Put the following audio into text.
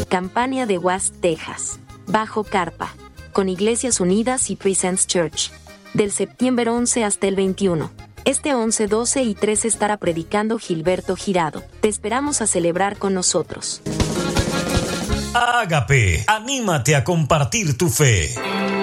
Campaña de West, Texas. Bajo carpa. Con Iglesias Unidas y Presence Church. Del septiembre 11 hasta el 21. Este 11, 12 y 13 estará predicando Gilberto Girado. Te esperamos a celebrar con nosotros. Ágape, anímate a compartir tu fe.